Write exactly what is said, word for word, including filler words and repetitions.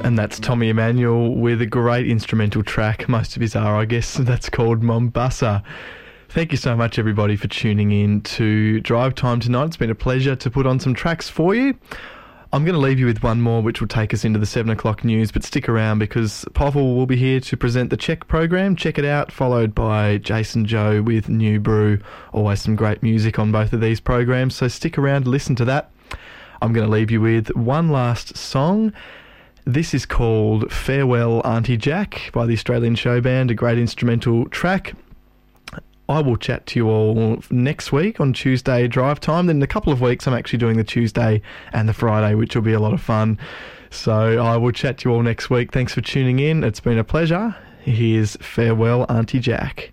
And that's Tommy Emmanuel with a great instrumental track, most of his are, I guess, that's called Mombasa. Thank you so much, everybody, for tuning in to Drive Time tonight. It's been a pleasure to put on some tracks for you. I'm going to leave you with one more, which will take us into the seven o'clock news, but stick around because Povell will be here to present the Check program. Check it out, followed by Jason Joe with New Brew. Always some great music on both of these programs, so stick around, listen to that. I'm going to leave you with one last song. This is called Farewell Auntie Jack by the Australian Show Band, a great instrumental track. I will chat to you all next week on Tuesday Drive Time. Then in a couple of weeks, I'm actually doing the Tuesday and the Friday, which will be a lot of fun. So I will chat to you all next week. Thanks for tuning in. It's been a pleasure. Here's Farewell Auntie Jack.